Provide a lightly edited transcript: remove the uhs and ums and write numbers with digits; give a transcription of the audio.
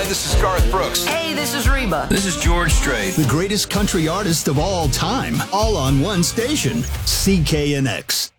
Hi, this is Garth Brooks. Hey, this is Reba. This is George Strait. The greatest country artist of all time, all on one station, CKNX.